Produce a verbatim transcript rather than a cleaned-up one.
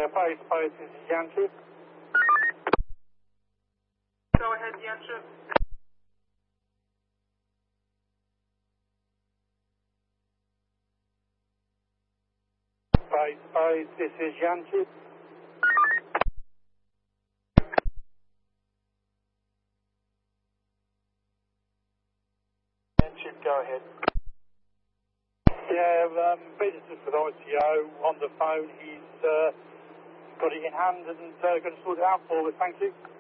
Base, Base, this is Yankee. Go ahead, Yankee. Base, Base, this is Yankee. Yankee, go ahead. Yeah, um, visitors for the I C O on the phone. He's uh, got it in hand and uh, going to sort it out for us. Thank you.